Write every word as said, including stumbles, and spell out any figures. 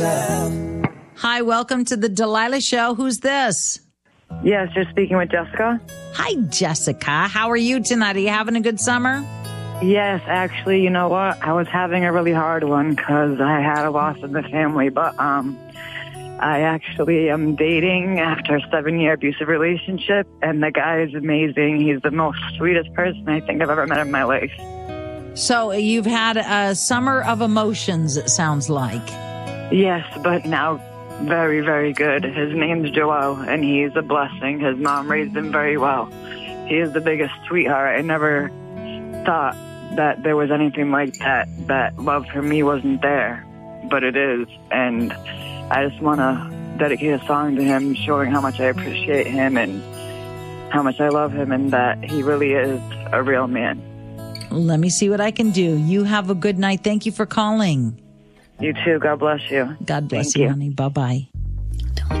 Hi, welcome to the Delilah Show. Who's this? Yes, you're speaking with Jessica. Hi, Jessica. How are you tonight? Are you having a good summer? Yes, actually, you know what? I was having a really hard one because I had a loss in the family, but um, I actually am dating after a seven-year abusive relationship, and the guy is amazing. He's the most sweetest person I think I've ever met in my life. So you've had a summer of emotions, it sounds like. Yes, but now very, very good. His name's Joel, and he's a blessing. His mom raised him very well. He is the biggest sweetheart. I never thought that there was anything like that, that love for me wasn't there, but it is. And I just want to dedicate a song to him, showing how much I appreciate him and how much I love him, and that he really is a real man. Let me see what I can do. You have a good night. Thank you for calling. You too. God bless you. God bless Thank you, you, honey. Bye-bye.